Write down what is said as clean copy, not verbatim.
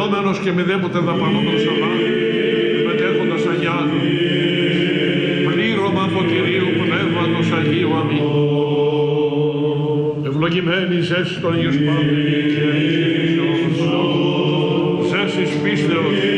ευλογημένος και μηδέποτε δαπανόμενος αγάπη, μετέχοντας αγιάζων, πλήρωμα ποτηρίου πνεύματος Αγίου. Αμήν. Ευλογημένη ζέση των Αγίους Πάντων και ζέσης πίστεως,